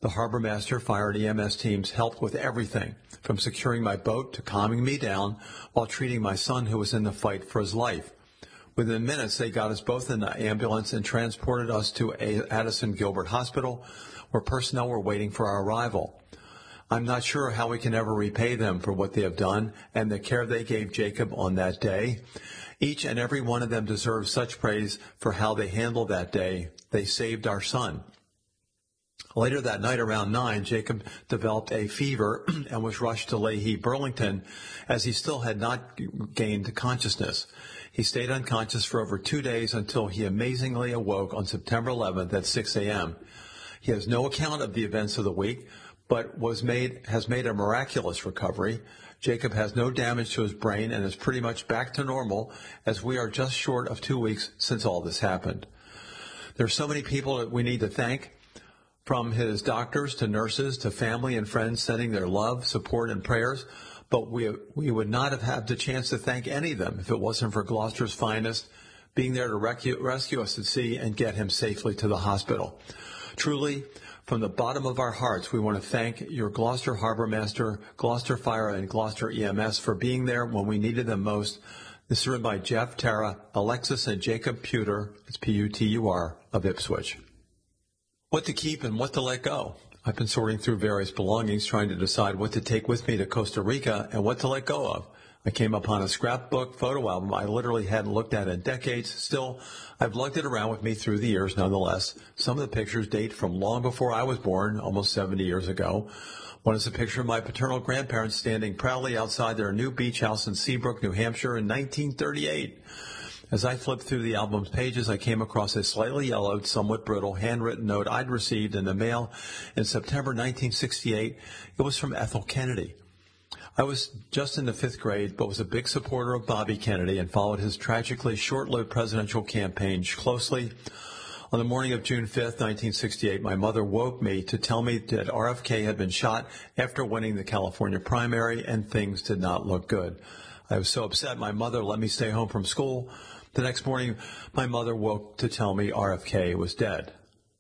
The harbor master, fire, and EMS teams helped with everything, from securing my boat to calming me down while treating my son who was in the fight for his life. Within minutes, they got us both in the ambulance and transported us to Addison Gilbert Hospital, where personnel were waiting for our arrival. I'm not sure how we can ever repay them for what they have done and the care they gave Jacob on that day. Each and every one of them deserves such praise for how they handled that day. They saved our son. Later that night around 9, Jacob developed a fever and was rushed to Leahy, Burlington, as he still had not gained consciousness. He stayed unconscious for over 2 days until he amazingly awoke on September 11th at 6 a.m. He has no account of the events of the week, but has made a miraculous recovery. Jacob has no damage to his brain and is pretty much back to normal, as we are just short of 2 weeks since all this happened. There are so many people that we need to thank, from his doctors to nurses to family and friends sending their love, support, and prayers, but we would not have had the chance to thank any of them if it wasn't for Gloucester's finest being there to rescue us at sea and get him safely to the hospital. Truly, from the bottom of our hearts, we want to thank your Gloucester Harbor Master, Gloucester Fire, and Gloucester EMS for being there when we needed them most. This is written by Jeff, Tara, Alexis, and Jacob Puter, it's P-U-T-U-R, of Ipswich. What to keep and what to let go. I've been sorting through various belongings, trying to decide what to take with me to Costa Rica and what to let go of. I came upon a scrapbook photo album I literally hadn't looked at in decades. Still, I've lugged it around with me through the years nonetheless. Some of the pictures date from long before I was born, almost 70 years ago. One is a picture of my paternal grandparents standing proudly outside their new beach house in Seabrook, New Hampshire in 1938. As I flipped through the album's pages, I came across a slightly yellowed, somewhat brittle, handwritten note I'd received in the mail in September 1968. It was from Ethel Kennedy. I was just in the 5th grade, but was a big supporter of Bobby Kennedy and followed his tragically short-lived presidential campaign closely. On the morning of June 5th, 1968, my mother woke me to tell me that RFK had been shot after winning the California primary, and things did not look good. I was so upset my mother let me stay home from school. The next morning, my mother woke to tell me RFK was dead.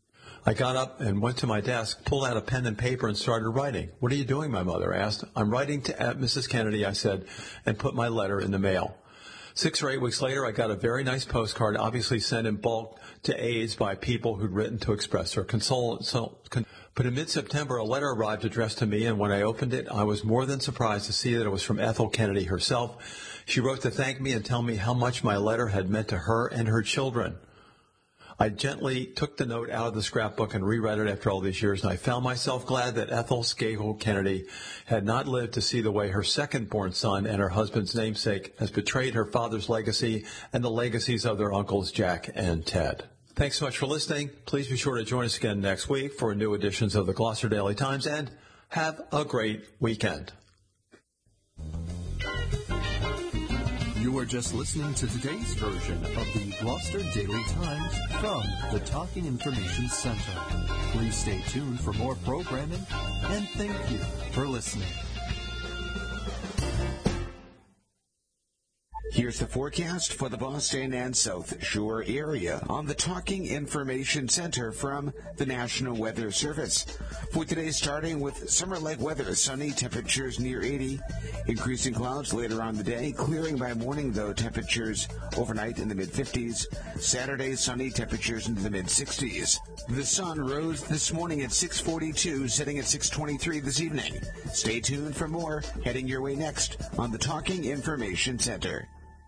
I got up and went to my desk, pulled out a pen and paper, and started writing. "What are you doing?" my mother asked. "I'm writing to Mrs. Kennedy," I said, and put my letter in the mail. 6 or 8 weeks later, I got a very nice postcard, obviously sent in bulk to aides by people who'd written to express their condolence. But in mid-September, a letter arrived addressed to me, and when I opened it, I was more than surprised to see that it was from Ethel Kennedy herself. She wrote to thank me and tell me how much my letter had meant to her and her children. I gently took the note out of the scrapbook and reread it after all these years, and I found myself glad that Ethel Skagel Kennedy had not lived to see the way her second-born son and her husband's namesake has betrayed her father's legacy and the legacies of their uncles Jack and Ted. Thanks so much for listening. Please be sure to join us again next week for new editions of the Gloucester Daily Times, and have a great weekend. You are just listening to today's version of the Gloucester Daily Times from the Talking Information Center. Please stay tuned for more programming, and thank you for listening. Here's the forecast for the Boston and South Shore area on the Talking Information Center from the National Weather Service. For today, starting with summer-like weather, sunny, temperatures near 80, increasing clouds later on the day, clearing by morning, though, temperatures overnight in the mid-50s. Saturday, sunny, temperatures into the mid-60s. The sun rose this morning at 6:42, setting at 6:23 this evening. Stay tuned for more, heading your way next on the Talking Information Center.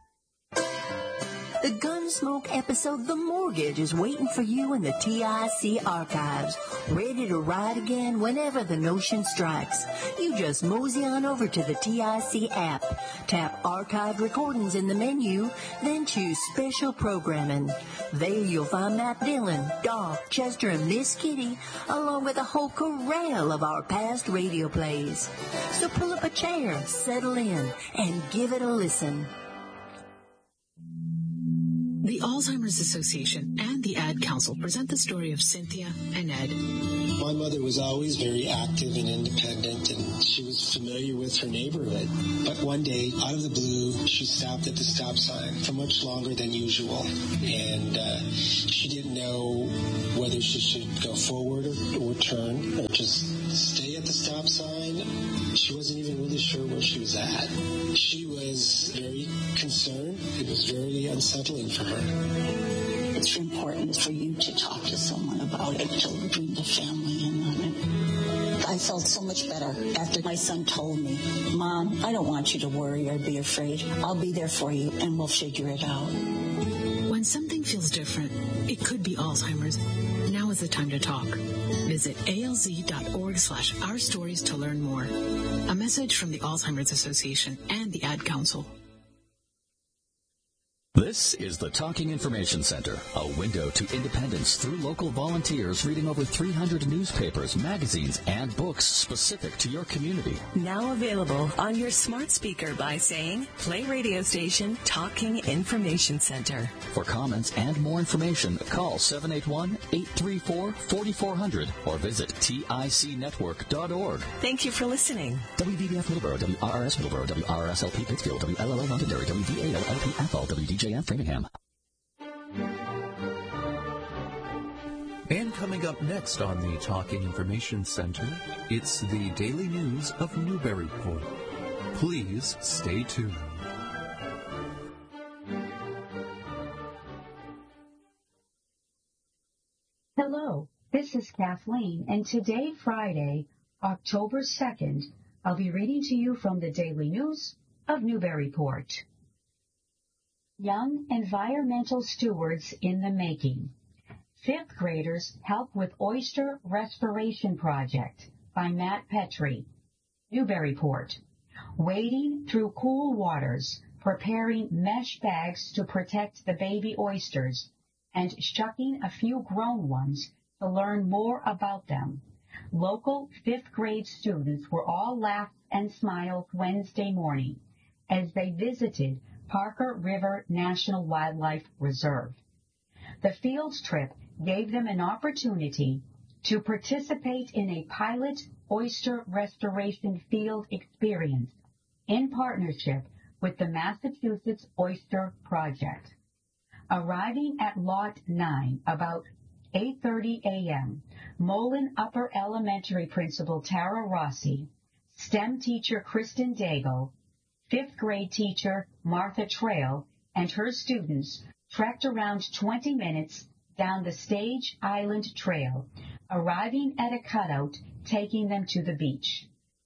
The Gunsmoke episode The Mortgage is waiting for you in the TIC archives, ready to ride again whenever the notion strikes. You just mosey on over to the TIC app, tap Archive Recordings in the menu, then choose Special Programming. There you'll find Matt Dillon, Doc, Chester, and Miss Kitty, along with a whole corral of our past radio plays. So pull up a chair, settle in, and give it a listen. The Alzheimer's Association and the Ad Council present the story of Cynthia and Ed. My mother was always very active and independent, and she was familiar with her neighborhood. But one day, out of the blue, she stopped at the stop sign for much longer than usual. And she didn't know whether she should go forward or turn or just stay at the stop sign. She wasn't even really sure where she was at. She was very concerned. It was very unsettling for her. It's important for you to talk to someone about it, to bring the family in on it. I felt so much better after my son told me, Mom, I don't want you to worry or be afraid. I'll be there for you and we'll figure it out. When something feels different, it could be Alzheimer's. Now is the time to talk. Visit alz.org/ourstories to learn more. A message from the Alzheimer's Association and the Ad Council. This is the Talking Information Center, a window to independence through local volunteers reading over 300 newspapers, magazines, and books specific to your community. Now available on your smart speaker by saying, play radio station Talking Information Center. For comments and more information, call 781-834-4400 or visit ticnetwork.org. Thank you for listening. WVBF Middleborough, WRRS Middleborough, WRSLP Pittsfield, WLLO Londonderry, WVALLP Athol, WDJF Framingham. And coming up next on the Talking Information Center, it's the daily news of Newburyport. Please stay tuned. Hello, this is Kathleen, and today, Friday, October 2nd, I'll be reading to you from the Daily News of Newburyport. Young Environmental Stewards in the Making. Fifth graders help with Oyster Restoration Project by Matt Petrie. Newburyport. Wading through cool waters, preparing mesh bags to protect the baby oysters, and shucking a few grown ones to learn more about them. Local fifth grade students were all laughs and smiles Wednesday morning as they visited Parker River National Wildlife Reserve. The field trip gave them an opportunity to participate in a pilot oyster restoration field experience in partnership with the Massachusetts Oyster Project. Arriving at Lot 9 about 8:30 a.m., Mullen Upper Elementary Principal Tara Rossi, STEM teacher Kristen Daigle, fifth grade teacher Martha Trail, and her students trekked around 20 minutes down the Stage Island Trail, arriving at a cutout taking them to the beach.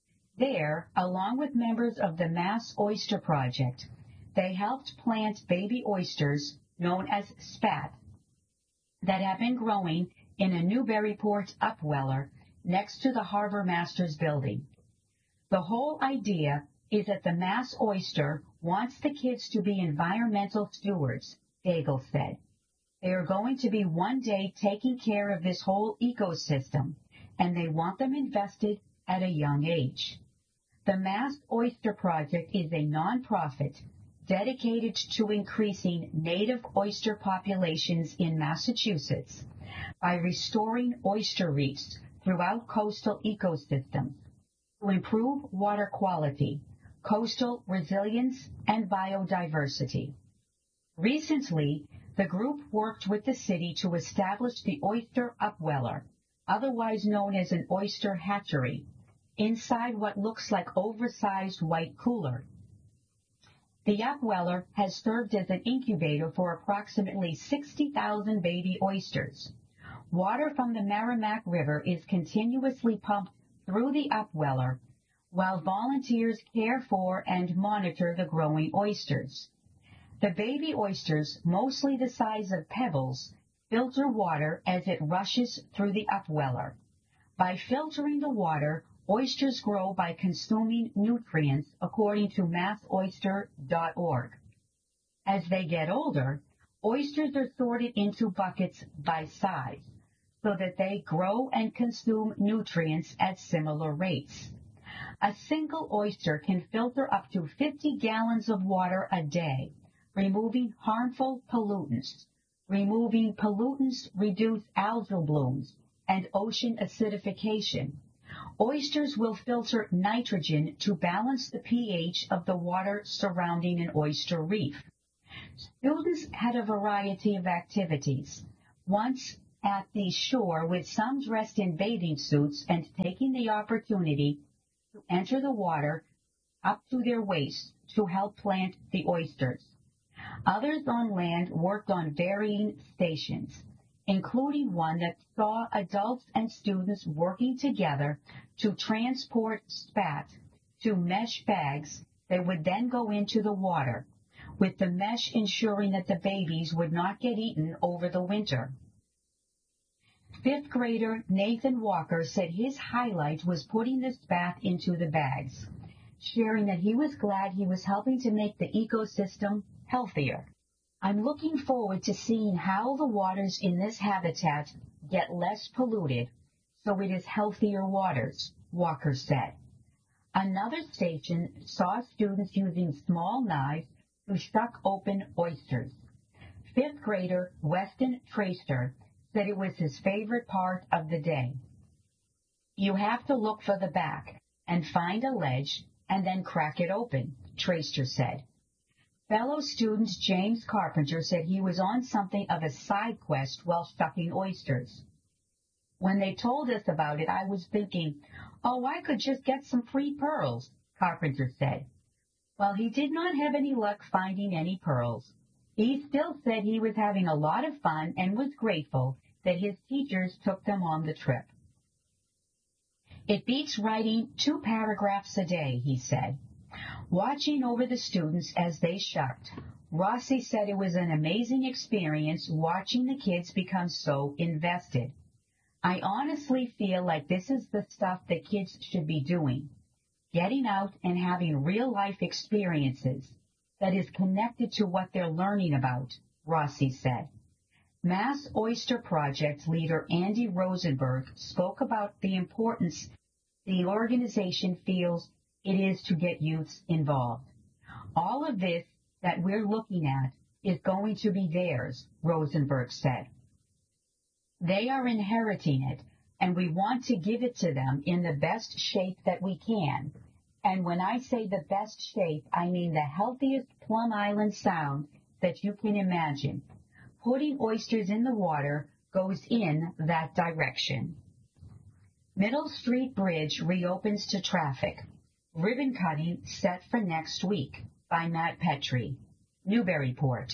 There, along with members of the Mass Oyster Project, they helped plant baby oysters known as spat that have been growing in a Newburyport upweller next to the Harbor Masters building. The whole idea is that the Mass Oyster wants the kids to be environmental stewards, Daigle said. They are going to be one day taking care of this whole ecosystem, and they want them invested at a young age. The Mass Oyster Project is a nonprofit dedicated to increasing native oyster populations in Massachusetts by restoring oyster reefs throughout coastal ecosystems to improve water quality, coastal resilience, and biodiversity. Recently, the group worked with the city to establish the Oyster Upweller, otherwise known as an oyster hatchery, inside what looks like oversized white cooler. The upweller has served as an incubator for approximately 60,000 baby oysters. Water from the Merrimack River is continuously pumped through the upweller, while volunteers care for and monitor the growing oysters. The baby oysters, mostly the size of pebbles, filter water as it rushes through the upweller. By filtering the water, oysters grow by consuming nutrients, according to massoyster.org. As they get older, oysters are sorted into buckets by size, so that they grow and consume nutrients at similar rates. A single oyster can filter up to 50 gallons of water a day, removing harmful pollutants. Removing pollutants reduce algal blooms and ocean acidification. Oysters will filter nitrogen to balance the pH of the water surrounding an oyster reef. Students had a variety of activities. Once at the shore, with some dressed in bathing suits and taking the opportunity to enter the water up to their waists to help plant the oysters. Others on land worked on varying stations, including one that saw adults and students working together to transport spat to mesh bags that would then go into the water, with the mesh ensuring that the babies would not get eaten over the winter. Fifth grader Nathan Walker said his highlight was putting the spat into the bags, sharing that he was glad he was helping to make the ecosystem healthier. I'm looking forward to seeing how the waters in this habitat get less polluted, so it is healthier waters, Walker said. Another station saw students using small knives to shuck open oysters. Fifth grader Weston Traster said it was his favorite part of the day. You have to look for the back and find a ledge and then crack it open, Traster said. Fellow student James Carpenter said he was on something of a side quest while shucking oysters. When they told us about it, I was thinking, oh, I could just get some free pearls, Carpenter said. While he did not have any luck finding any pearls, he still said he was having a lot of fun and was grateful that his teachers took them on the trip. It beats writing 2 paragraphs a day, he said. Watching over the students as they shucked, Rossi said it was an amazing experience watching the kids become so invested. I honestly feel like this is the stuff that kids should be doing, getting out and having real-life experiences that is connected to what they're learning about, Rossi said. Mass Oyster Project leader Andy Rosenberg spoke about the importance the organization feels it is to get youths involved. All of this that we're looking at is going to be theirs, Rosenberg said. They are inheriting it, and we want to give it to them in the best shape that we can. And when I say the best shape, I mean the healthiest Plum Island sound that you can imagine. Putting oysters in the water goes in that direction. Middle Street Bridge reopens to traffic. Ribbon cutting set for next week by Matt Petrie, Newburyport.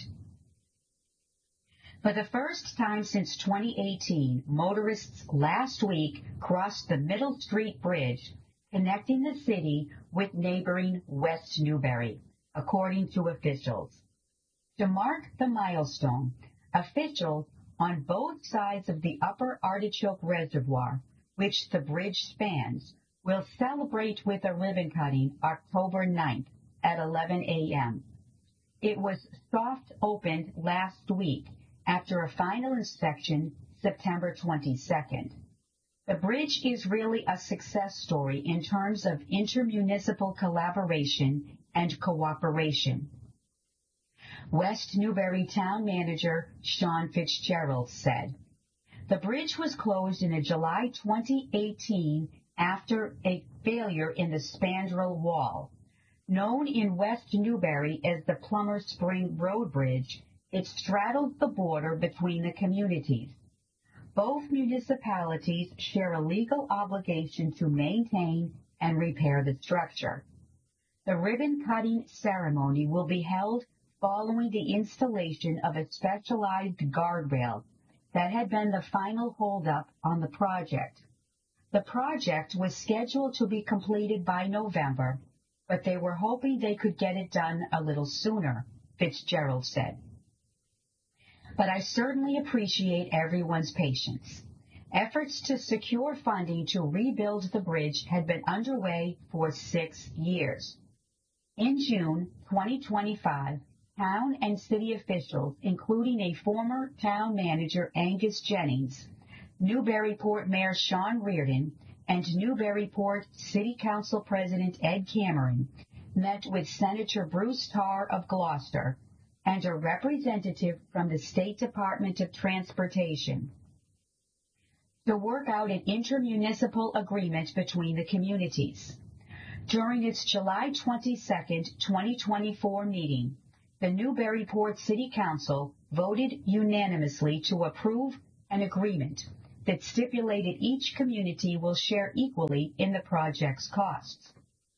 For the first time since 2018, motorists last week crossed the Middle Street Bridge, connecting the city with neighboring West Newbury, according to officials. To mark the milestone, officials on both sides of the Upper Artichoke Reservoir, which the bridge spans, will celebrate with a ribbon cutting October 9th at 11 a.m. It was soft opened last week after a final inspection September 22nd. The bridge is really a success story in terms of intermunicipal collaboration and cooperation. West Newbury Town Manager Sean Fitzgerald said, the bridge was closed in July 2018 after a failure in the spandrel wall. Known in West Newbury as the Plummer Spring Road Bridge, it straddles the border between the communities. Both municipalities share a legal obligation to maintain and repair the structure. The ribbon-cutting ceremony will be held following the installation of a specialized guardrail that had been the final holdup on the project. The project was scheduled to be completed by November, but they were hoping they could get it done a little sooner, Fitzgerald said. But I certainly appreciate everyone's patience. Efforts to secure funding to rebuild the bridge had been underway for 6 years. In June 2025, town and city officials, including a former town manager Angus Jennings, Newburyport Mayor Sean Reardon, and Newburyport City Council President Ed Cameron, met with Senator Bruce Tarr of Gloucester and a representative from the State Department of Transportation to work out an intermunicipal agreement between the communities. During its July 22, 2024 meeting, the Newburyport City Council voted unanimously to approve an agreement that stipulated each community will share equally in the project's costs.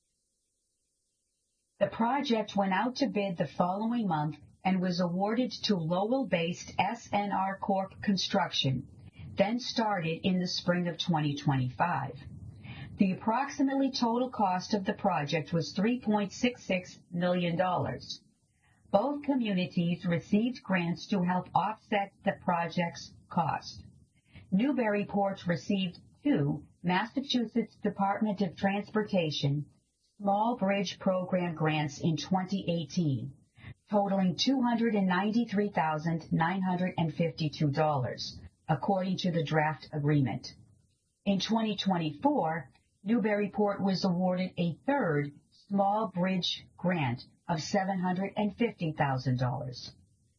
The project went out to bid the following month and was awarded to Lowell-based SNR Corp Construction, then started in the spring of 2025. The approximately total cost of the project was $3.66 million. Both communities received grants to help offset the project's cost. Newburyport received 2 Massachusetts Department of Transportation Small Bridge Program grants in 2018, totaling $293,952, according to the draft agreement. In 2024, Newburyport was awarded a 3rd Small Bridge grant of $750,000.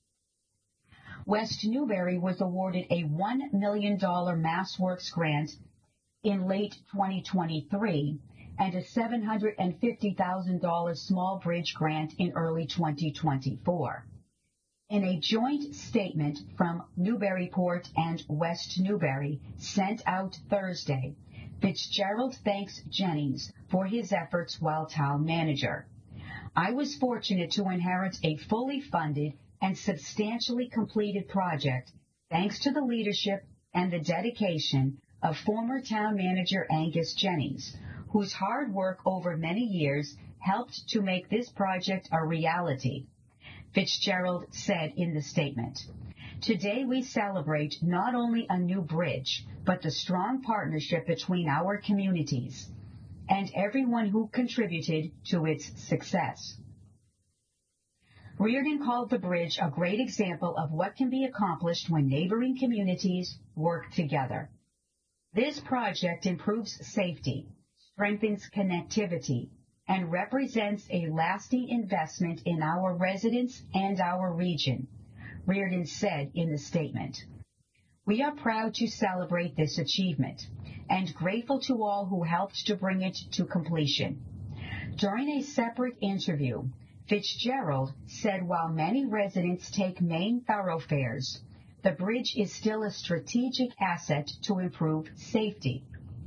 West Newbury was awarded a $1 million MassWorks grant in late 2023 and a $750,000 Small Bridge grant in early 2024. In a joint statement from Newburyport and West Newbury sent out Thursday, Fitzgerald thanks Jennings for his efforts while town manager. I was fortunate to inherit a fully funded and substantially completed project thanks to the leadership and the dedication of former town manager Angus Jennings, whose hard work over many years helped to make this project a reality, Fitzgerald said in the statement. Today we celebrate not only a new bridge, but the strong partnership between our communities and everyone who contributed to its success. Reardon called the bridge a great example of what can be accomplished when neighboring communities work together. This project improves safety, strengthens connectivity, and represents a lasting investment in our residents and our region, Reardon said in the statement. We are proud to celebrate this achievement and grateful to all who helped to bring it to completion. During a separate interview, Fitzgerald said while many residents take main thoroughfares, the bridge is still a strategic asset to improve safety.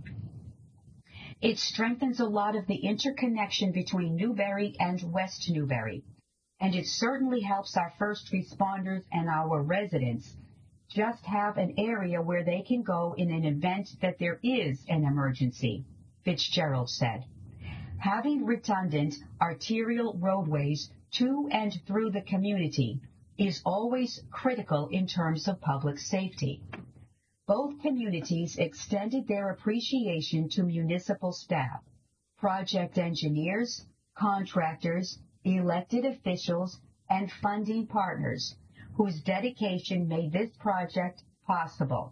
It strengthens a lot of the interconnection between Newbury and West Newbury, and it certainly helps our first responders and our residents just have an area where they can go in an event that there is an emergency, Fitzgerald said. Having redundant arterial roadways to and through the community is always critical in terms of public safety. Both communities extended their appreciation to municipal staff, project engineers, contractors, elected officials, and funding partners whose dedication made this project possible.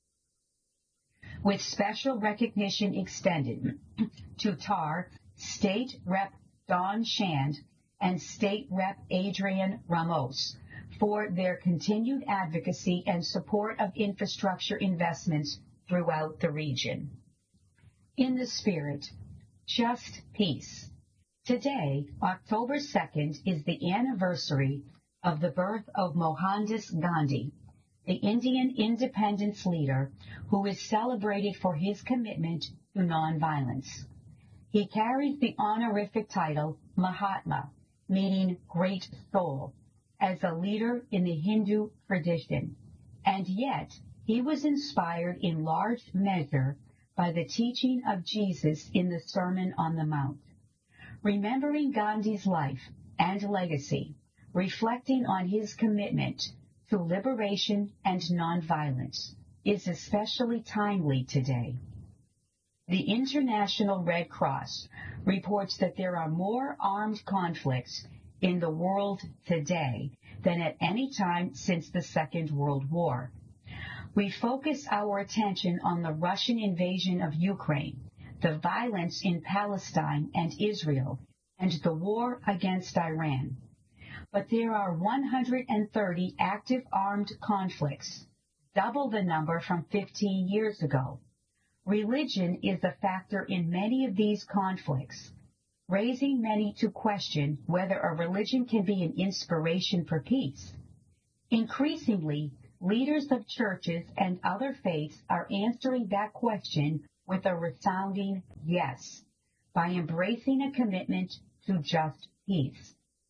With special recognition extended to TAR State Rep. Don Shand and State Rep. Adrian Ramos for their continued advocacy and support of infrastructure investments throughout the region. In the spirit, just peace. Today, October 2nd, is the anniversary of the birth of Mohandas Gandhi, the Indian independence leader who is celebrated for his commitment to nonviolence. He carries the honorific title Mahatma, meaning great soul, as a leader in the Hindu tradition, and yet he was inspired in large measure by the teaching of Jesus in the Sermon on the Mount. Remembering Gandhi's life and legacy, reflecting on his commitment to liberation and nonviolence, is especially timely today. The International Red Cross reports that there are more armed conflicts in the world today than at any time since the Second World War. We focus our attention on the Russian invasion of Ukraine, the violence in Palestine and Israel, and the war against Iran. but there are 130 active armed conflicts, double the number from 15 years ago. Religion is a factor in many of these conflicts, raising many to question whether a religion can be an inspiration for peace. Increasingly, leaders of churches and other faiths are answering that question with a resounding yes, by embracing a commitment to just peace.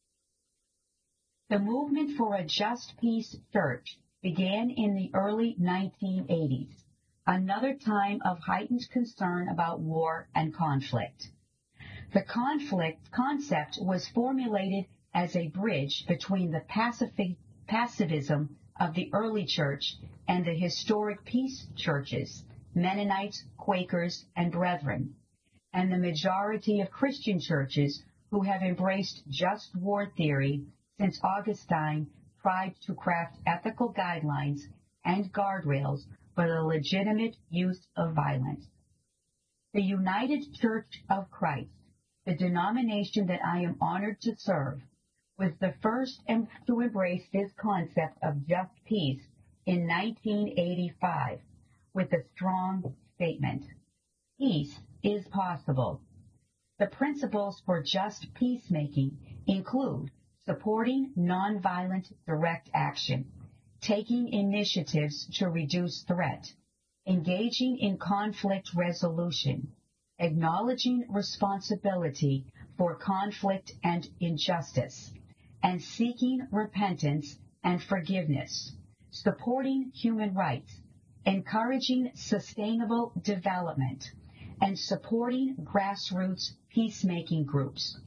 The movement for a just peace church began in the early 1980s, another time of heightened concern about war and conflict. The concept was formulated as a bridge between the pacifism of the early church and the historic peace churches, Mennonites, Quakers, and Brethren, and the majority of Christian churches who have embraced just war theory since Augustine tried to craft ethical guidelines and guardrails for the legitimate use of violence. The United Church of Christ, the denomination that I am honored to serve, was the first to embrace this concept of just peace in 1985 with a strong statement: peace is possible. The principles for just peacemaking include supporting nonviolent direct action, taking initiatives to reduce threat, engaging in conflict resolution, acknowledging responsibility for conflict and injustice, and seeking repentance and forgiveness, supporting human rights, encouraging sustainable development, and supporting grassroots peacemaking groups.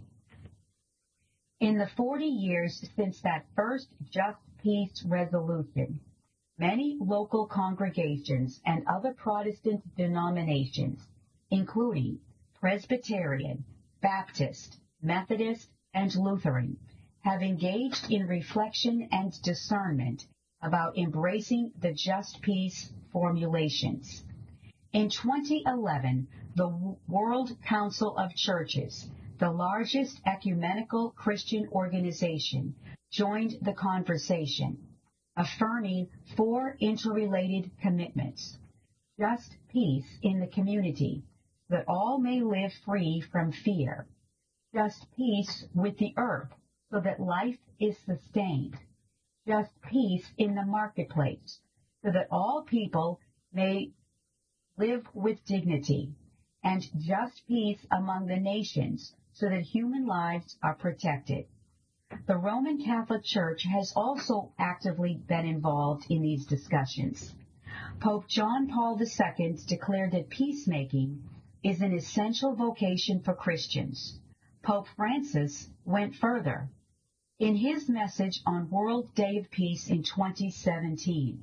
In the 40 years since that first Just Peace resolution, many local congregations and other Protestant denominations, including Presbyterian, Baptist, Methodist, and Lutheran, have engaged in reflection and discernment about embracing the just peace formulations. In 2011, the World Council of Churches, the largest ecumenical Christian organization, joined the conversation, affirming 4 interrelated commitments: just peace in the community, that all may live free from fear; just peace with the earth, so that life is sustained; just peace in the marketplace, so that all people may live with dignity; and just peace among the nations, so that human lives are protected. The Roman Catholic Church has also actively been involved in these discussions. Pope John Paul II declared that peacemaking is an essential vocation for Christians. Pope Francis went further. In his message on World Day of Peace in 2017,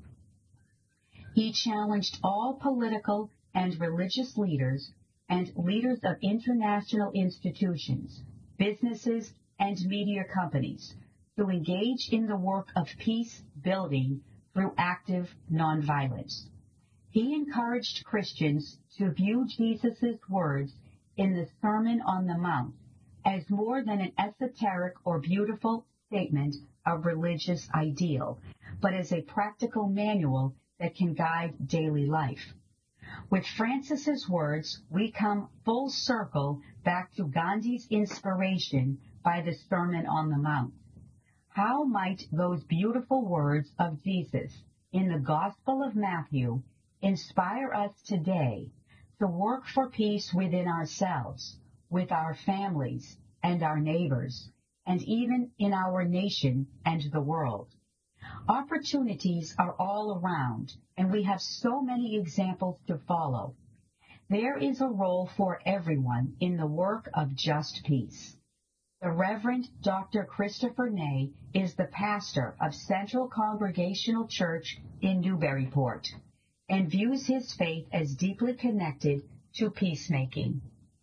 he challenged all political and religious leaders and leaders of international institutions, businesses, and media companies to engage in the work of peace building through active nonviolence. He encouraged Christians to view Jesus' words in the Sermon on the Mount as more than an esoteric or beautiful statement of religious ideal, but as a practical manual that can guide daily life. With Francis's words, we come full circle back to Gandhi's inspiration by the Sermon on the Mount. How might those beautiful words of Jesus in the Gospel of Matthew inspire us today to work for peace within ourselves, with our families and our neighbors, and even in our nation and the world? Opportunities are all around, and we have so many examples to follow. There is a role for everyone in the work of just peace. The Reverend Dr. Christopher Ney is the pastor of Central Congregational Church in Newburyport and views his faith as deeply connected to peacemaking.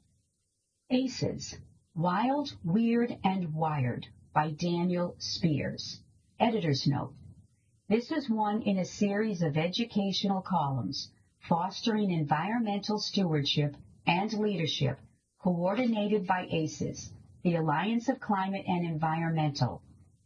ACEs, Wild, Weird, and Wired by Daniel Spears. Editor's note. This is one in a series of educational columns fostering environmental stewardship and leadership coordinated by ACES, the Alliance of Climate and Environmental.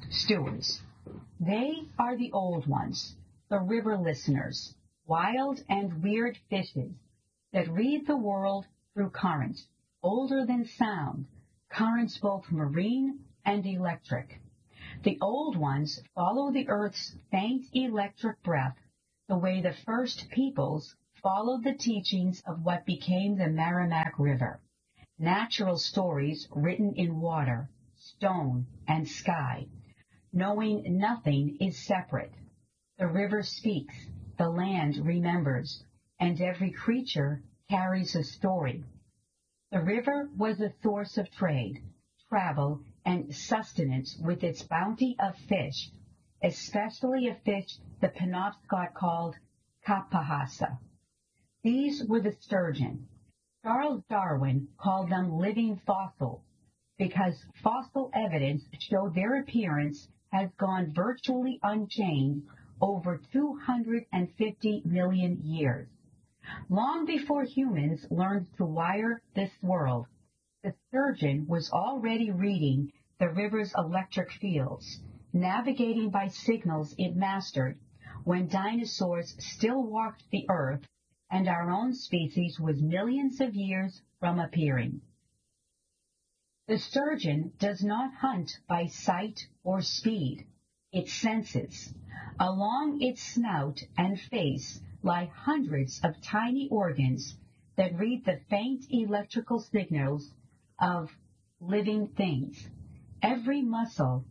stewards. They are the old ones, the river listeners, wild and weird fishes that read the world through currents, older than sound, currents both marine and electric. The old ones follow the earth's faint electric breath the way the first peoples followed the teachings of what became the Merrimack River. Natural stories written in water, stone, and sky. Knowing nothing is separate. The river speaks, the land remembers, and every creature carries a story. The river was a source of trade, travel, and sustenance with its bounty of fish, especially a fish the Penobscot called kapahasa. These were the sturgeon. Charles Darwin called them living fossils because fossil evidence showed their appearance has gone virtually unchanged over 250 million years. Long before humans learned to wire this world, the sturgeon was already reading the river's electric fields, navigating by signals it mastered when dinosaurs still walked the earth and our own species was millions of years from appearing. The sturgeon does not hunt by sight or speed. It senses. Along its snout and face lie hundreds of tiny organs that read the faint electrical signals of living things. Every muscle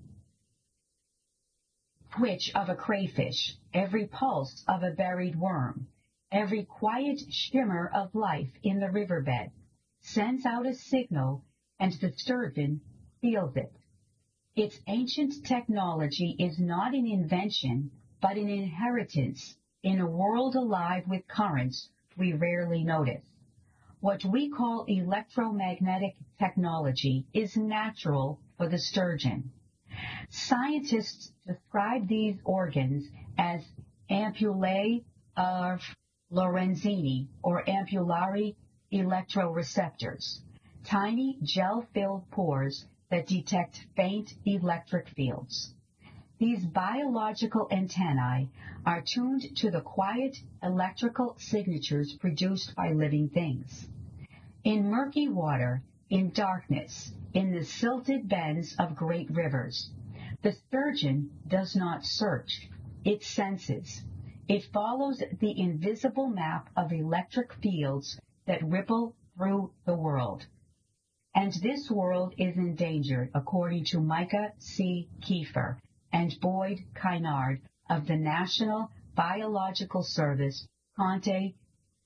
twitch of a crayfish, every pulse of a buried worm, every quiet shimmer of life in the riverbed sends out a signal, and the sturgeon feels it. Its ancient technology is not an invention, but an inheritance in a world alive with currents we rarely notice. What we call electromagnetic technology is natural for the sturgeon. Scientists describe these organs as ampullae of Lorenzini, or ampullary electroreceptors, tiny gel-filled pores that detect faint electric fields. These biological antennae are tuned to the quiet electrical signatures produced by living things. In murky water, in darkness, in the silted bends of great rivers, the sturgeon does not search, it senses. It follows the invisible map of electric fields that ripple through the world. And this world is endangered, according to Micah C. Kiefer and Boyd Kynard of the National Biological Service Conte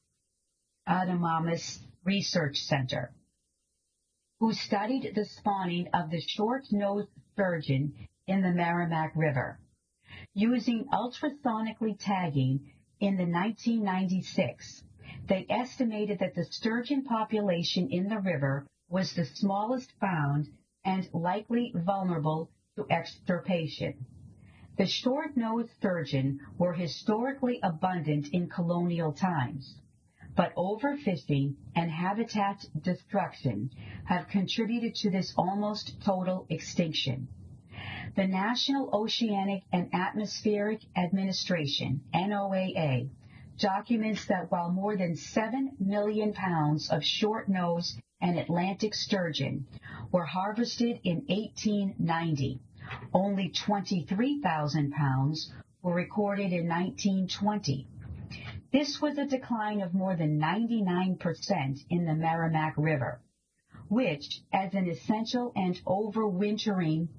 Adamamis Research Center, who studied the spawning of the short-nosed sturgeon in the Merrimack River. Using ultrasonically tagging in the 1996, they estimated that the sturgeon population in the river was the smallest found and likely vulnerable to extirpation. The short-nosed sturgeon were historically abundant in colonial times, but overfishing and habitat destruction have contributed to this almost total extinction. The National Oceanic and Atmospheric Administration, NOAA, documents that while more than 7 million pounds of short-nosed and Atlantic sturgeon were harvested in 1890, only 23,000 pounds were recorded in 1920. This was a decline of more than 99% in the Merrimack River, which, as an essential and overwintering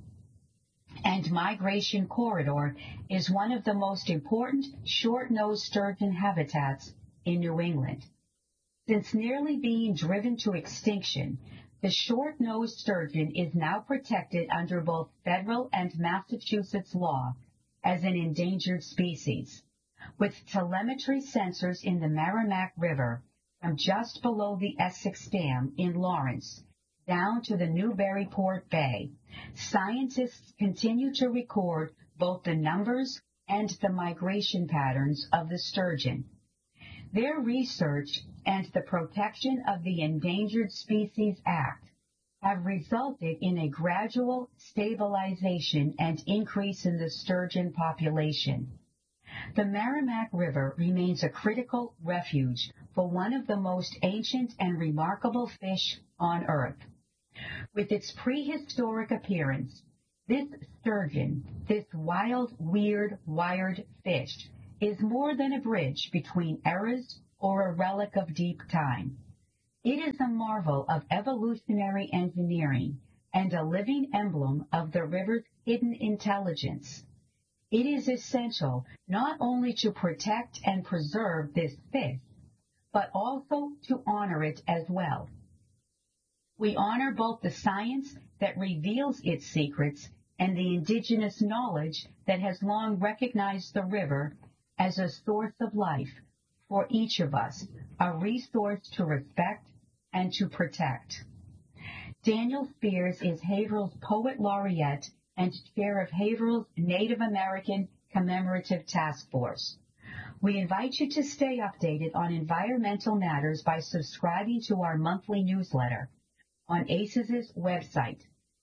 and migration corridor, is one of the most important short-nosed sturgeon habitats in New England. Since nearly being driven to extinction, the short-nosed sturgeon is now protected under both federal and Massachusetts law as an endangered species. With telemetry sensors in the Merrimack River from just below the Essex Dam in Lawrence down to the Newburyport Bay, scientists continue to record both the numbers and the migration patterns of the sturgeon. Their research and the Protection of the Endangered Species Act have resulted in a gradual stabilization and increase in the sturgeon population. The Merrimack River remains a critical refuge for one of the most ancient and remarkable fish on Earth. With its prehistoric appearance, this sturgeon, this wild, weird, wired fish, is more than a bridge between eras or a relic of deep time. It is a marvel of evolutionary engineering and a living emblem of the river's hidden intelligence. It is essential not only to protect and preserve this fish, but also to honor it as well. We honor both the science that reveals its secrets and the indigenous knowledge that has long recognized the river as a source of life for each of us, a resource to respect and to protect. Daniel Spears is Haverhill's Poet Laureate and chair of Haverhill's Native American Commemorative Task Force. We invite you to stay updated on environmental matters by subscribing to our monthly newsletter on ACES' website,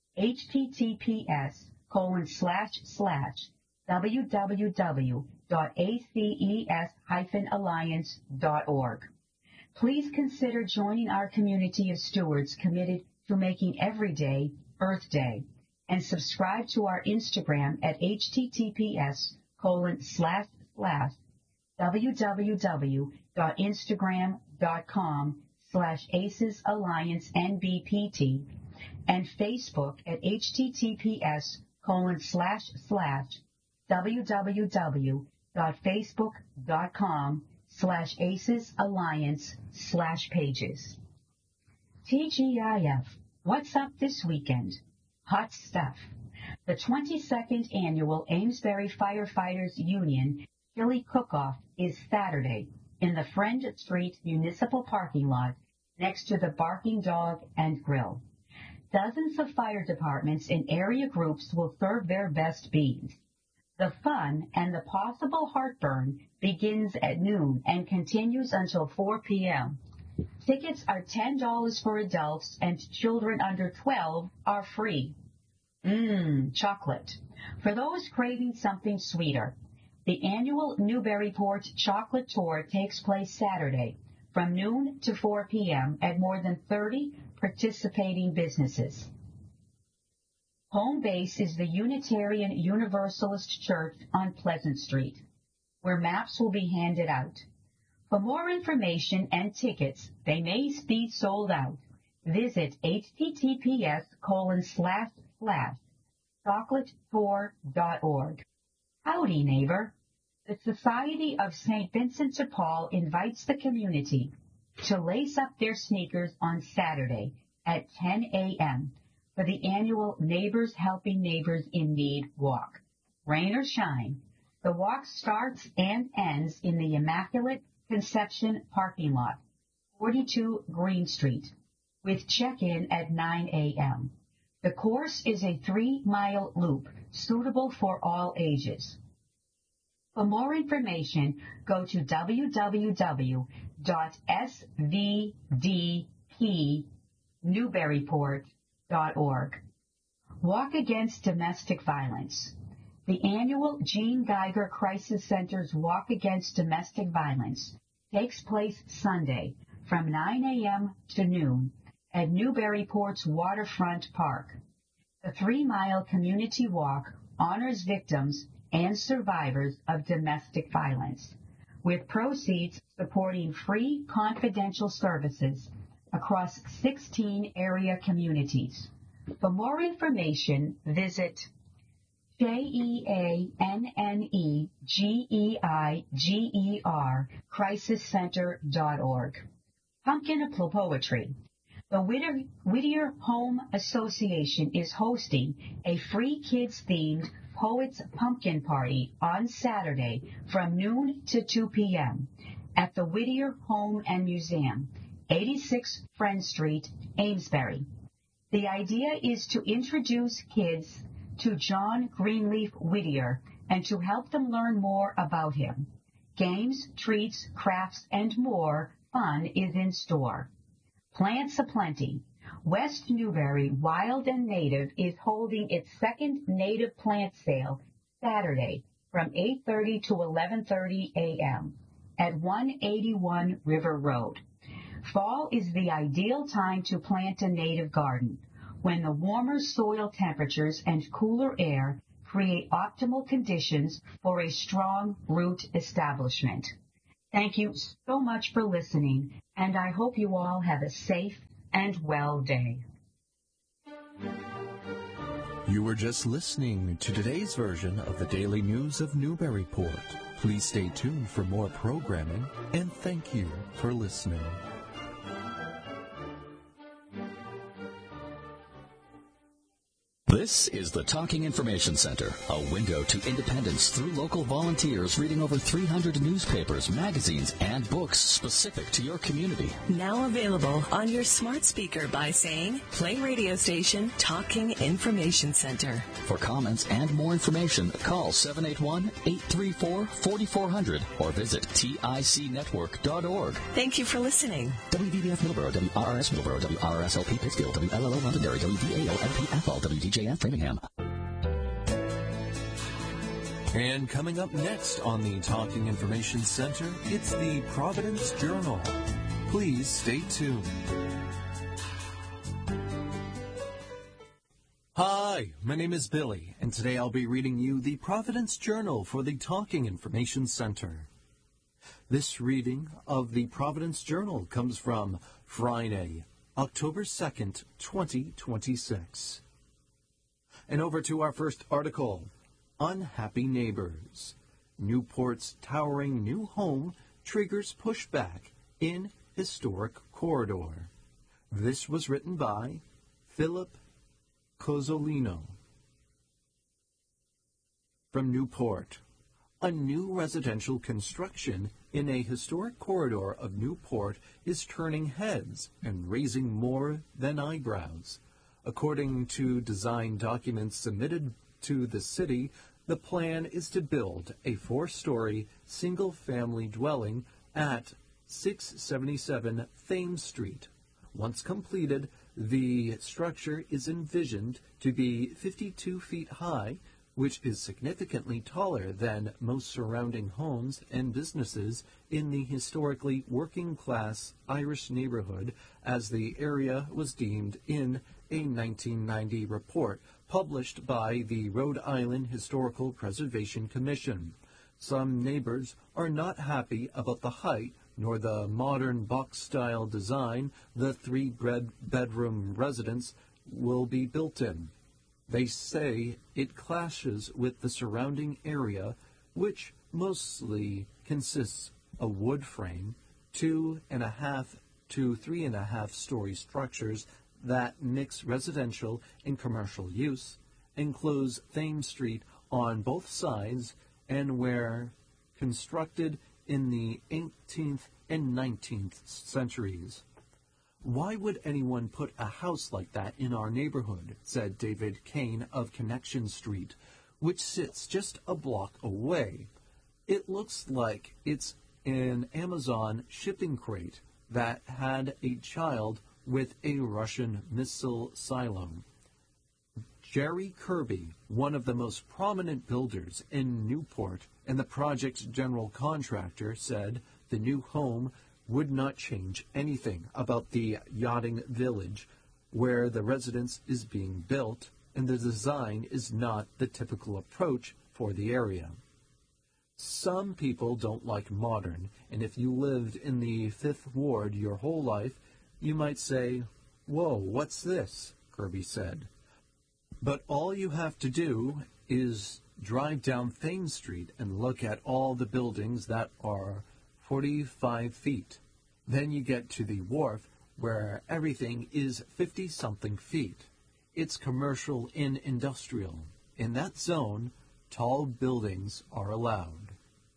https://www.aces-alliance.org. Please consider joining our community of stewards committed to making every day Earth Day, and subscribe to our Instagram at https://www.instagram.com/ACES-alliance-NBPT and Facebook at https://www.facebook.com/ACES-alliance/pages. TGIF, what's up this weekend? Hot stuff. The 22nd Annual Amesbury Firefighters Union Chili Cook-Off is Saturday in the Friend Street Municipal Parking Lot next to the Barking Dog and Grill. Dozens of fire departments and area groups will serve their best beans. The fun and the possible heartburn begins at noon and continues until 4 p.m. Tickets are $10 for adults and children under 12 are free. Chocolate. For those craving something sweeter, the annual Newburyport Chocolate Tour takes place Saturday from noon to 4 p.m. at more than 30 participating businesses. Home base is the Unitarian Universalist Church on Pleasant Street, where maps will be handed out. For more information and tickets, they may be sold out. Visit https://chocolatetour.org. Howdy, neighbor. The Society of St. Vincent de Paul invites the community to lace up their sneakers on Saturday at 10 a.m. for the annual Neighbors Helping Neighbors in Need walk. Rain or shine, the walk starts and ends in the Immaculate Conception parking lot, 42 Green Street, with check-in at 9 a.m. The course is a 3-mile loop suitable for all ages. For more information, go to www.svdpnewburyport.org. Walk Against Domestic Violence. The annual Jean Geiger Crisis Center's Walk Against Domestic Violence takes place Sunday from 9 a.m. to noon at Newburyport's Waterfront Park. The 3-mile community walk honors victims and survivors of domestic violence, with proceeds supporting free confidential services across 16 area communities. For more information, visit JEANNEGEIGER crisiscenter.org. Pumpkin Poetry. The Whittier Home Association is hosting a free kids-themed Poets Pumpkin Party on Saturday from noon to 2 p.m. at the Whittier Home and Museum, 86 Friend Street, Amesbury. The idea is to introduce kids to John Greenleaf Whittier and to help them learn more about him. Games, treats, crafts, and more fun is in store. Plants aplenty. West Newbury Wild and Native is holding its second native plant sale Saturday from 8:30 to 11:30 a.m. at 181 River Road. Fall is the ideal time to plant a native garden, when the warmer soil temperatures and cooler air create optimal conditions for a strong root establishment. Thank you so much for listening, and I hope you all have a safe and well day. You were just listening to today's version of the Daily News of Newburyport. Please stay tuned for more programming, and thank you for listening. This is the Talking Information Center, a window to independence through local volunteers reading over 300 newspapers, magazines, and books specific to your community. Now available on your smart speaker by saying, play radio station Talking Information Center. For comments and more information, call 781-834-4400 or visit ticnetwork.org. Thank you for listening. WVBF Middleborough, WRRS Middleborough, WRRSLP Pittsfield, WLLO Londonderry, WVAO-LP Athol, WDJF Framingham. And coming up next on the Talking Information Center, it's the Providence Journal. Please stay tuned. Hi, my name is Billy, and today I'll be reading you the Providence Journal for the Talking Information Center. This reading of the Providence Journal comes from Friday, October 2nd, 2026. And over to our first article, Unhappy Neighbors. Newport's towering new home triggers pushback in historic corridor. This was written by Philip Cozzolino. From Newport, a new residential construction in a historic corridor of Newport is turning heads and raising more than eyebrows. According to design documents submitted to the city, the plan is to build a 4-story single-family dwelling at 677 Thames Street. Once completed, the structure is envisioned to be 52 feet high, which is significantly taller than most surrounding homes and businesses in the historically working-class Irish neighborhood, as the area was deemed in a 1990 report published by the Rhode Island Historical Preservation Commission. Some neighbors are not happy about the height nor the modern box-style design the 3-bedroom residence will be built in. They say it clashes with the surrounding area, which mostly consists of wood frame, 2.5 to 3.5 story structures that mix residential and commercial use, enclose Thames Street on both sides, and were constructed in the 18th and 19th centuries. Why would anyone put a house like that in our neighborhood, said David Kane of Connection Street, which sits just a block away. It looks like it's an Amazon shipping crate that had a child with a Russian missile silo. Jerry Kirby, one of the most prominent builders in Newport and the project's general contractor, said the new home would not change anything about the yachting village where the residence is being built, and the design is not the typical approach for the area. Some people don't like modern, and if you lived in the 5th Ward your whole life, you might say, "Whoa, what's this?" Kirby said. But all you have to do is drive down Thames Street and look at all the buildings that are 45 feet. Then you get to the wharf where everything is 50-something feet. It's commercial and industrial. In that zone, tall buildings are allowed.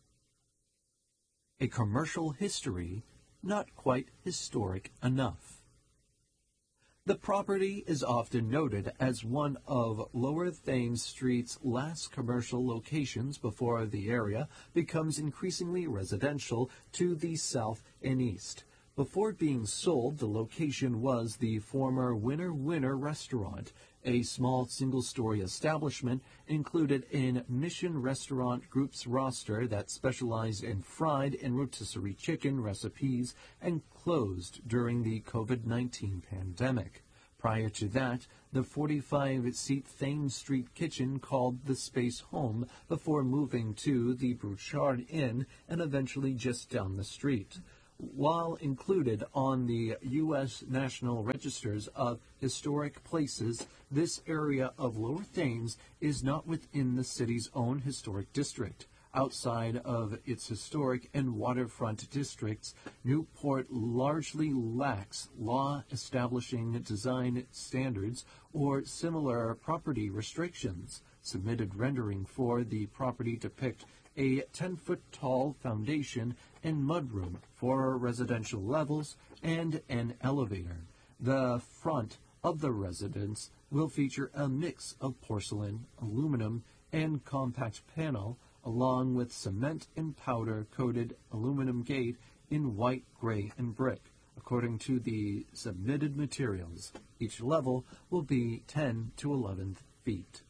A commercial history, not quite historic enough. The property is often noted as one of Lower Thames Street's last commercial locations before the area becomes increasingly residential to the south and east. Before being sold, the location was the former Winner Winner restaurant, a small single-story establishment included in Mission Restaurant Group's roster that specialized in fried and rotisserie chicken recipes and closed during the COVID-19 pandemic. Prior to that, the 45-seat Thames Street kitchen called the space home before moving to the Bouchard Inn and eventually just down the street. While included on the U.S. National Registers of Historic Places, this area of Lower Thames is not within the city's own historic district. Outside of its historic and waterfront districts, Newport largely lacks law establishing design standards or similar property restrictions. Submitted rendering for the property depict a 10-foot-tall foundation and mudroom, 4 residential levels, and an elevator. The front of the residence will feature a mix of porcelain, aluminum, and compact panel, along with cement and powder-coated aluminum gate in white, gray, and brick. According to the submitted materials, each level will be 10 to 11 feet.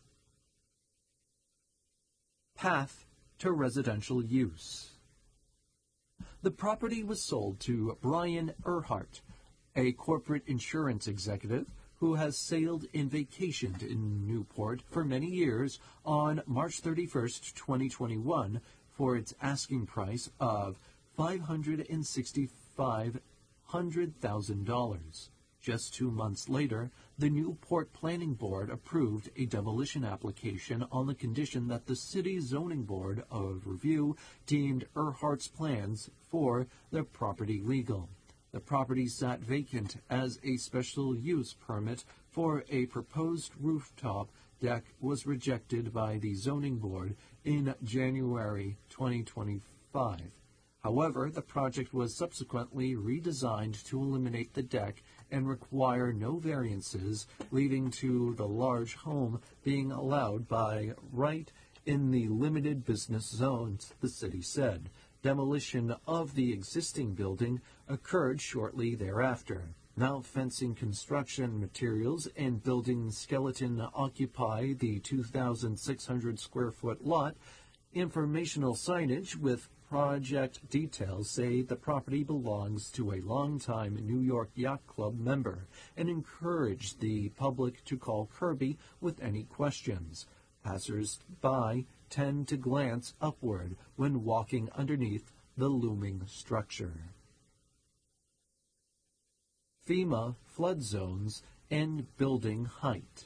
Path to residential use. The property was sold to Brian Earhart, a corporate insurance executive who has sailed and vacationed in Newport for many years, on March 31st, 2021, for its asking price of $565,000. Just 2 months later, the Newport Planning Board approved a demolition application on the condition that the City Zoning Board of Review deemed Earhart's plans for the property legal. The property sat vacant as a special use permit for a proposed rooftop deck was rejected by the Zoning Board in January 2025. However, the project was subsequently redesigned to eliminate the deck and require no variances, leading to the large home being allowed by right in the limited business zones, the city said. Demolition of the existing building occurred shortly thereafter. Now fencing, construction materials, and building skeleton occupy the 2,600 square foot lot. Informational signage with project details say the property belongs to a longtime New York Yacht Club member and encourage the public to call Kirby with any questions. Passers-by tend to glance upward when walking underneath the looming structure. FEMA flood zones and building height.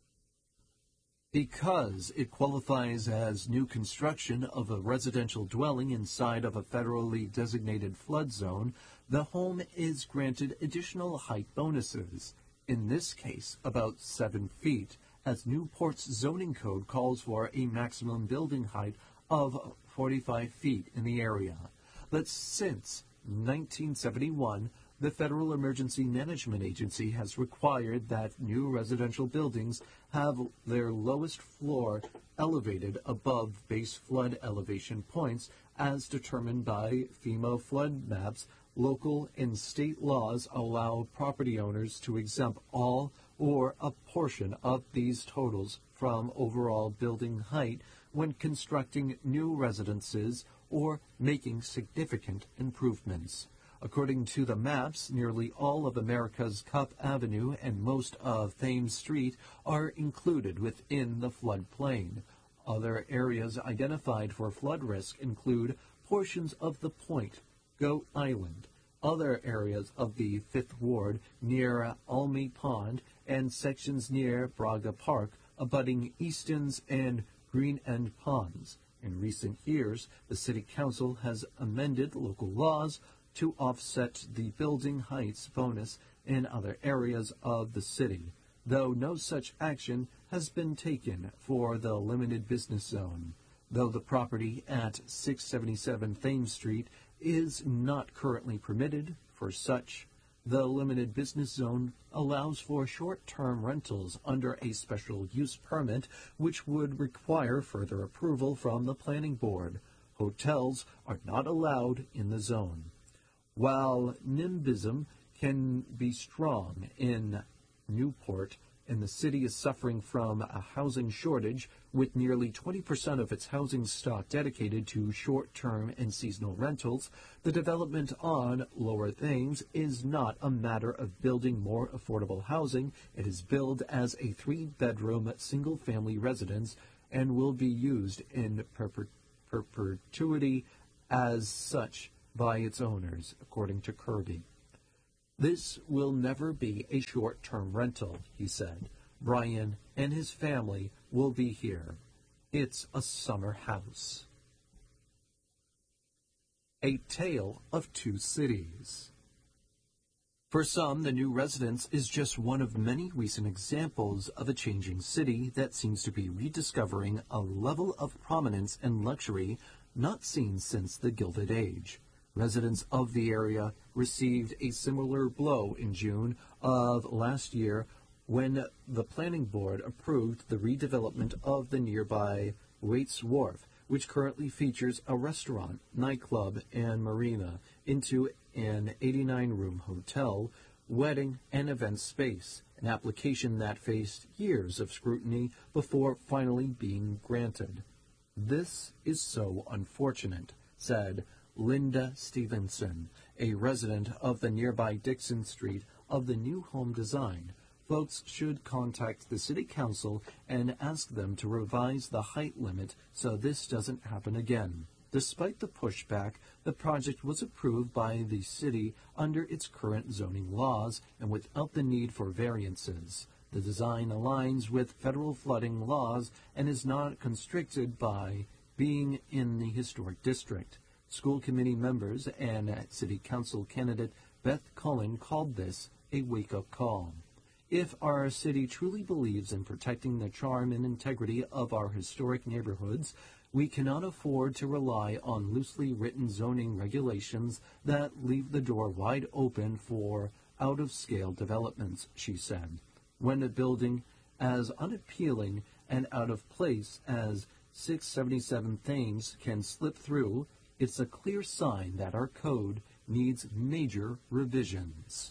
Because it qualifies as new construction of a residential dwelling inside of a federally designated flood zone, the home is granted additional height bonuses, in this case about 7 feet, as Newport's zoning code calls for a maximum building height of 45 feet in the area. But since 1971, the Federal Emergency Management Agency has required that new residential buildings have their lowest floor elevated above base flood elevation points as determined by FEMA flood maps. Local and state laws allow property owners to exempt all or a portion of these totals from overall building height when constructing new residences or making significant improvements. According to the maps, nearly all of America's Cup Avenue and most of Thames Street are included within the floodplain. Other areas identified for flood risk include portions of the Point, Goat Island, other areas of the 5th Ward near Almy Pond, and sections near Braga Park, abutting Easton's and Green End Ponds. In recent years, the City Council has amended local laws to offset the building heights bonus in other areas of the city, though no such action has been taken for the limited business zone. Though the property at 677 Thames Street is not currently permitted for such, the limited business zone allows for short-term rentals under a special use permit, which would require further approval from the planning board. Hotels are not allowed in the zone. While NIMBYism can be strong in Newport, and the city is suffering from a housing shortage, with nearly 20% of its housing stock dedicated to short-term and seasonal rentals, the development on Lower Thames is not a matter of building more affordable housing. It is billed as a 3-bedroom single-family residence and will be used in perpetuity as such by its owners, according to Kirby. This will never be a short-term rental, he said. Brian and his family will be here. It's a summer house. A Tale of Two Cities. For some, the new residence is just one of many recent examples of a changing city that seems to be rediscovering a level of prominence and luxury not seen since the Gilded Age. Residents of the area received a similar blow in June of last year when the planning board approved the redevelopment of the nearby Waits Wharf, which currently features a restaurant, nightclub, and marina, into an 89-room hotel, wedding, and event space, an application that faced years of scrutiny before finally being granted. This is so unfortunate, said Linda Stevenson, a resident of the nearby Dixon Street of the new home design. Folks should contact the City Council and ask them to revise the height limit so this doesn't happen again. Despite the pushback, the project was approved by the city under its current zoning laws and without the need for variances. The design aligns with federal flooding laws and is not constricted by being in the historic district. School committee members and City Council candidate Beth Cullen called this a wake-up call. If our city truly believes in protecting the charm and integrity of our historic neighborhoods, we cannot afford to rely on loosely written zoning regulations that leave the door wide open for out-of-scale developments, she said. When a building as unappealing and out of place as 677 Thames can slip through, it's a clear sign that our code needs major revisions.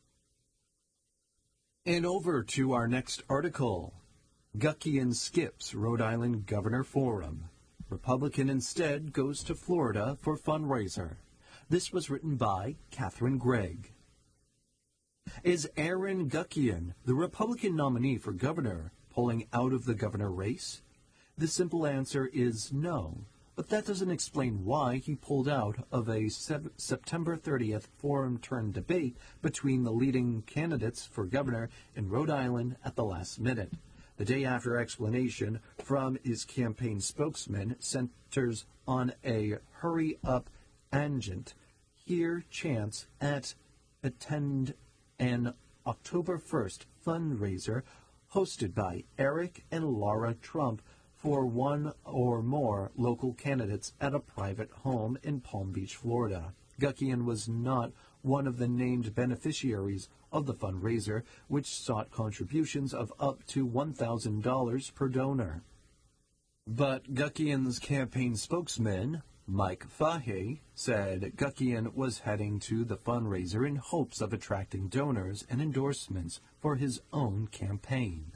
And over to our next article. Guckian skips Rhode Island Governor Forum. Republican instead goes to Florida for fundraiser. This was written by Catherine Gregg. Is Aaron Guckian, the Republican nominee for governor, pulling out of the governor race? The simple answer is no. But that doesn't explain why he pulled out of a September 30th forum-turn debate between the leading candidates for governor in Rhode Island at the last minute. The day after explanation from his campaign spokesman centers on a hurry-up agent. Hear chants at attend an October 1st fundraiser hosted by Eric and Laura Trump for one or more local candidates at a private home in Palm Beach, Florida. Guckian was not one of the named beneficiaries of the fundraiser, which sought contributions of up to $1,000 per donor. But Guckian's campaign spokesman, Mike Fahey, said Guckian was heading to the fundraiser in hopes of attracting donors and endorsements for his own campaign.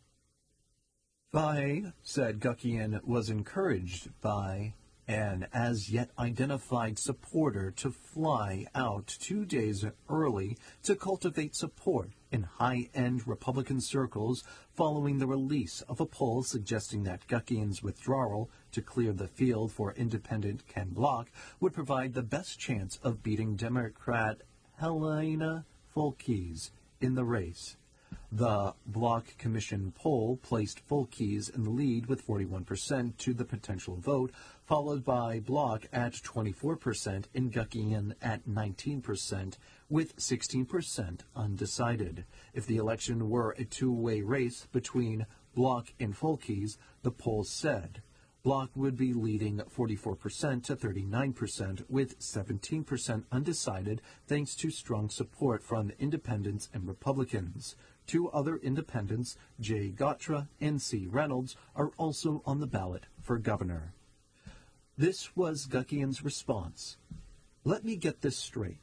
Fahey said Guckian was encouraged by an as-yet-identified supporter to fly out 2 days early to cultivate support in high-end Republican circles following the release of a poll suggesting that Guckian's withdrawal to clear the field for independent Ken Block would provide the best chance of beating Democrat Helena Fulkes in the race. The Block Commission poll placed Fulkes in the lead with 41% to the potential vote, followed by Block at 24% and Guckian at 19%, with 16% undecided. If the election were a two-way race between Block and Fulkes, the poll said Block would be leading 44% to 39%, with 17% undecided, thanks to strong support from independents and Republicans. Two other independents, Jay Gottra and C. Reynolds, are also on the ballot for governor. This was Guckian's response. Let me get this straight.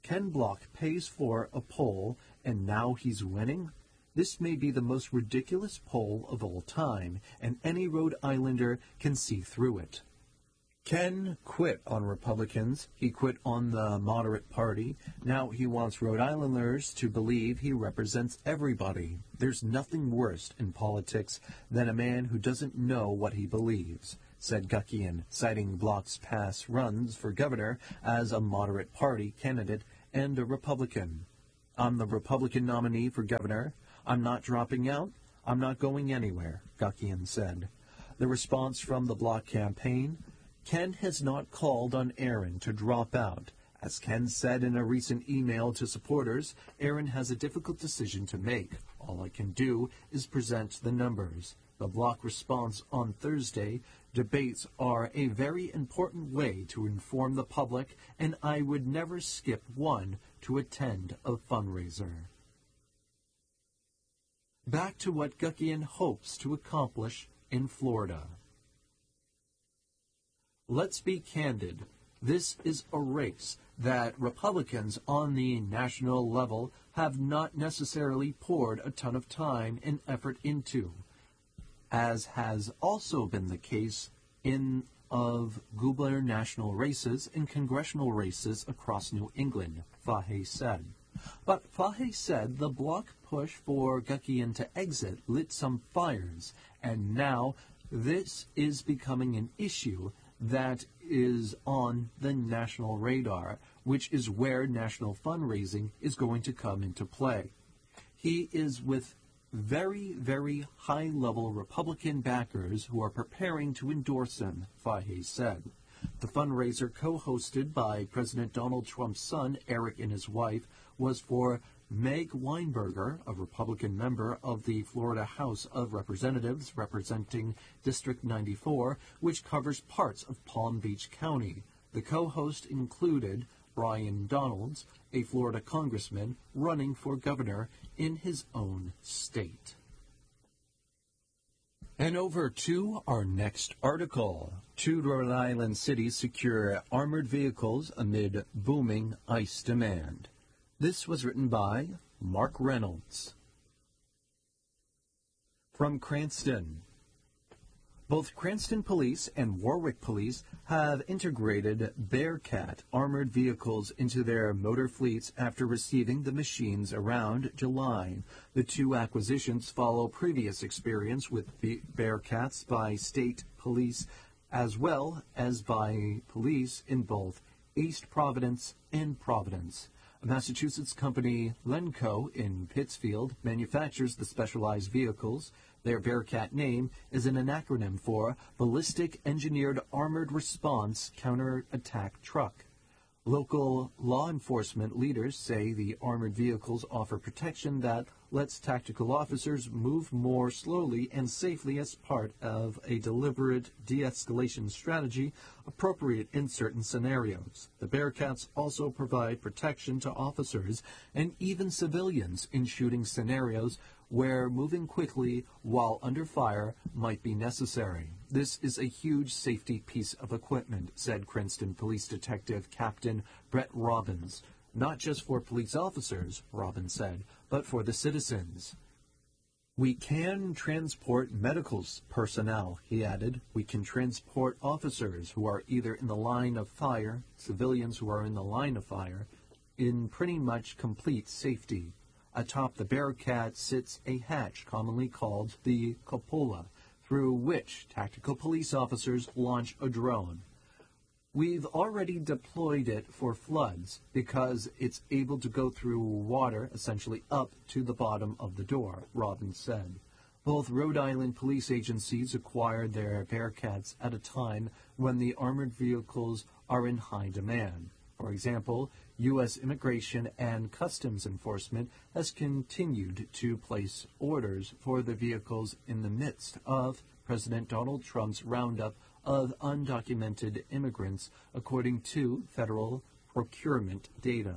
Ken Block pays for a poll and now he's winning? This may be the most ridiculous poll of all time, and any Rhode Islander can see through it. Ken quit on Republicans. He quit on the moderate party. Now he wants Rhode Islanders to believe he represents everybody. There's nothing worse in politics than a man who doesn't know what he believes, said Guckian, citing Block's past runs for governor as a moderate party candidate and a Republican. I'm the Republican nominee for governor. I'm not dropping out. I'm not going anywhere, Guckian said. The response from the Block campaign: Ken has not called on Aaron to drop out. As Ken said in a recent email to supporters, Aaron has a difficult decision to make. All I can do is present the numbers. The Block response on Thursday: debates are a very important way to inform the public, and I would never skip one to attend a fundraiser. Back to what Guckian hopes to accomplish in Florida. Let's be candid. This is a race that Republicans on the national level have not necessarily poured a ton of time and effort into, as has also been the case in of gubernatorial races and congressional races across New England, Fahey said. But Fahey said the Block push for Guckian to exit lit some fires, and now this is becoming an issue that is on the national radar, which is where national fundraising is going to come into play. He is with very, very high-level Republican backers who are preparing to endorse him, Fahey said. The fundraiser, co-hosted by President Donald Trump's son, Eric, and his wife, was for Meg Weinberger, a Republican member of the Florida House of Representatives representing District 94, which covers parts of Palm Beach County. The co-host included Brian Donalds, a Florida congressman running for governor in his own state. And over to our next article. 2 Rhode Island cities secure armored vehicles amid booming ICE demand. This was written by Mark Reynolds. From Cranston. Both Cranston Police and Warwick Police have integrated Bearcat armored vehicles into their motor fleets after receiving the machines around July. The 2 acquisitions follow previous experience with Bearcats by state police as well as by police in both East Providence and Providence. A Massachusetts company, Lenco, in Pittsfield, manufactures the specialized vehicles. Their Bearcat name is an acronym for Ballistic Engineered Armored Response Counterattack Truck. Local law enforcement leaders say the armored vehicles offer protection that lets tactical officers move more slowly and safely as part of a deliberate de-escalation strategy appropriate in certain scenarios. The Bearcats also provide protection to officers and even civilians in shooting scenarios where moving quickly while under fire might be necessary. This is a huge safety piece of equipment, said Cranston Police Detective Captain Brett Robbins. Not just for police officers, Robbins said, but for the citizens. We can transport medical personnel, he added. We can transport officers who are either in the line of fire, civilians who are in the line of fire, in pretty much complete safety. Atop the Bearcat sits a hatch commonly called the cupola, through which tactical police officers launch a drone. We've already deployed it for floods because it's able to go through water, essentially up to the bottom of the door, Robbins said. Both Rhode Island police agencies acquired their Bearcats at a time when the armored vehicles are in high demand. For example, U.S. Immigration and Customs Enforcement has continued to place orders for the vehicles in the midst of President Donald Trump's roundup of undocumented immigrants, according to federal procurement data.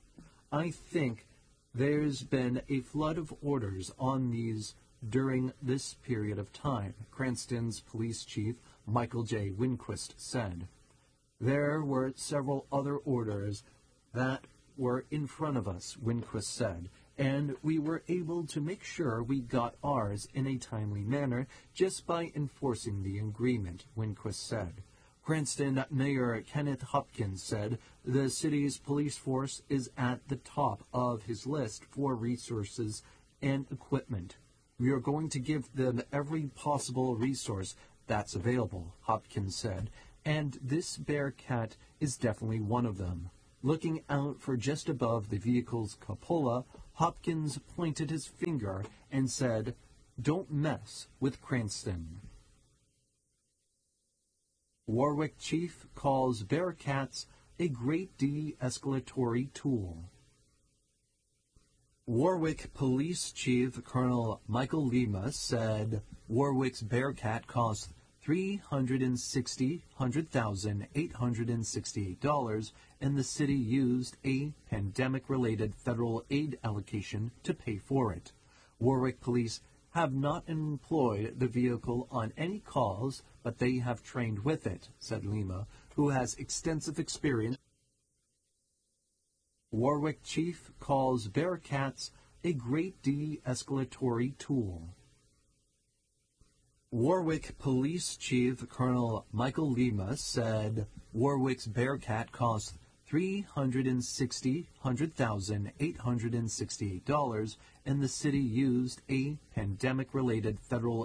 I think there's been a flood of orders on these during this period of time, Cranston's police chief Michael J. Winquist said. There were several other orders that were in front of us, Winquist said, and we were able to make sure we got ours in a timely manner just by enforcing the agreement, Winquist said. Cranston Mayor Kenneth Hopkins said the city's police force is at the top of his list for resources and equipment. We are going to give them every possible resource that's available, Hopkins said, and this Bearcat is definitely one of them. Looking out for just above the vehicle's cupola, Hopkins pointed his finger and said, "Don't mess with Cranston." Warwick chief calls Bearcats a great de-escalatory tool. Warwick Police Chief Colonel Michael Lima said Warwick's Bearcat cost $360,868, and the city used a pandemic-related federal aid allocation to pay for it. Warwick police have not employed the vehicle on any calls, but they have trained with it, said Lima, who has extensive experience. Warwick chief calls Bearcats a great de-escalatory tool. Warwick Police Chief Colonel Michael Lima said Warwick's Bearcat cost $360,868, and the city used a pandemic-related federal